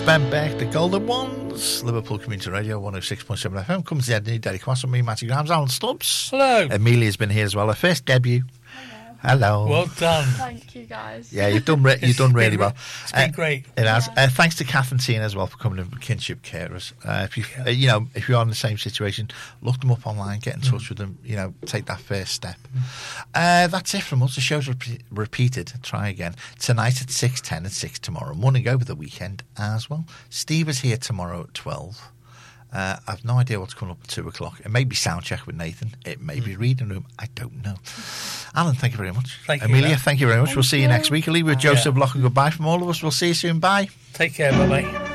Ben Beck, the Golden Ones, Liverpool Community Radio 106.7 FM. Comes the Eddie Derek Cross and me, Matty Grams, Alan Stubbs. Hello. Amelia's been here as well. Her first debut. Hello. Well done. Thank you, guys. Yeah, you've done really well. It's been great. It has. Thanks to Kath and Tina as well for coming in for kinship carers. If you, if you're in the same situation, look them up online, get in touch with them. Take that first step. That's it from us. The show's repeated. Try again tonight at 6:10 and 6 tomorrow morning over the weekend as well. Steve is here tomorrow at 12. I've no idea what's coming up at 2 o'clock. It may be sound check with Nathan. It may be reading room. I don't know. Alan, thank you very much. Thank you. Amelia, thank you very much. We'll see you next week. I'll leave with Joseph Lock and goodbye from all of us. We'll see you soon. Bye. Take care. Bye-bye.